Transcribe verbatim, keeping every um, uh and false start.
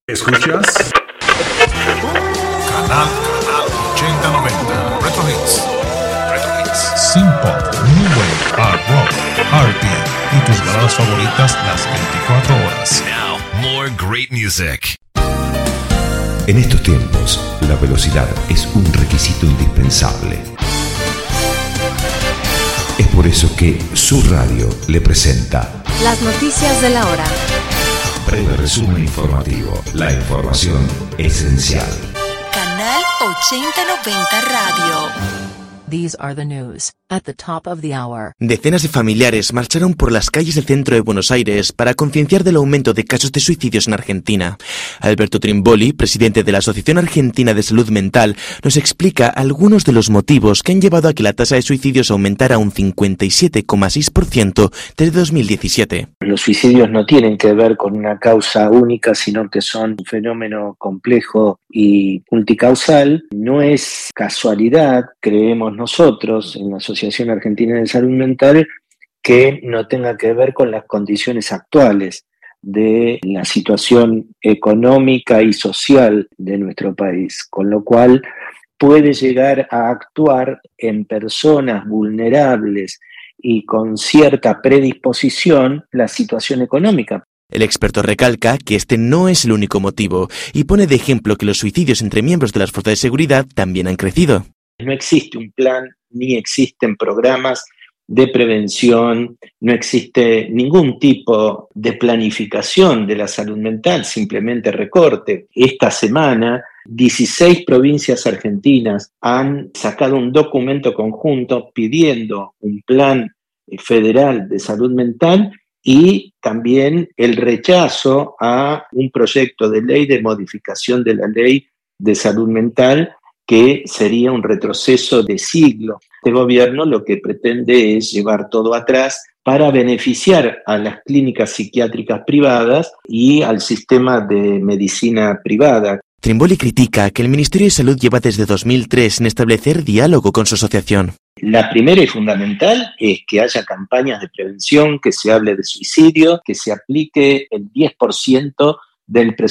¿Escuchas? Canal, canal ochenta noventa. Retro Hits. Retro Hits. Synth-pop, New Wave, Hard Rock, R and B y tus baladas favoritas las veinticuatro horas. Now, more great music. En estos tiempos, la velocidad es un requisito indispensable. Es por eso que Su Radio le presenta las noticias de la hora. Breve resumen informativo. La información esencial. Canal ochenta noventa Radio. These are the news at the top of the hour. Decenas de familiares marcharon por las calles del centro de Buenos Aires para concienciar del aumento de casos de suicidios en Argentina. Alberto Trimboli, presidente de la Asociación Argentina de Salud Mental, nos explica algunos de los motivos que han llevado a que la tasa de suicidios aumentara un cincuenta y siete coma seis por ciento desde dos mil diecisiete. Los suicidios no tienen que ver con una causa única, sino que son un fenómeno complejo y multicausal. No es casualidad, creemos nosotros en la Asociación Argentina de Salud Mental, que no tenga que ver con las condiciones actuales de la situación económica y social de nuestro país, con lo cual puede llegar a actuar en personas vulnerables y con cierta predisposición la situación económica. El experto recalca que este no es el único motivo y pone de ejemplo que los suicidios entre miembros de las fuerzas de seguridad también han crecido. No existe un plan, ni existen programas de prevención, no existe ningún tipo de planificación de la salud mental, simplemente recorte. Esta semana, dieciséis provincias argentinas han sacado un documento conjunto pidiendo un plan federal de salud mental y también el rechazo a un proyecto de ley de modificación de la ley de salud mental, que sería un retroceso de siglo. Este gobierno lo que pretende es llevar todo atrás para beneficiar a las clínicas psiquiátricas privadas y al sistema de medicina privada. Trimboli critica que el Ministerio de Salud lleva desde dos mil tres sin establecer diálogo con su asociación. La primera y fundamental es que haya campañas de prevención, que se hable de suicidio, que se aplique el diez por ciento del presupuesto